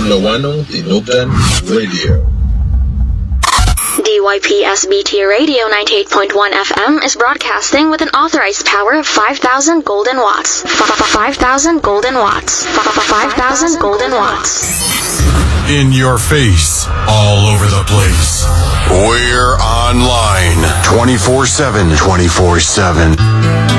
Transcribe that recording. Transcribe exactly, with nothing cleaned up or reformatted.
Lawano Tinugdan Radio. D Y P S B T Radio ninety-eight point one F M is broadcasting with an authorized power of five thousand golden watts. five thousand golden watts. five thousand golden watts. In your face, all over the place. We're online twenty-four seven, twenty-four seven.